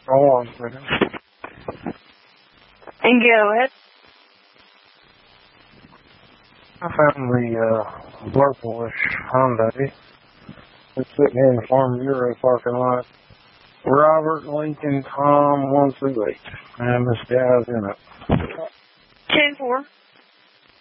Hold on a second. And go ahead. I found the purplish Hyundai. It's sitting in the Farm Bureau parking lot. Robert Lincoln Tom 128. And this guy's in it. 10-4.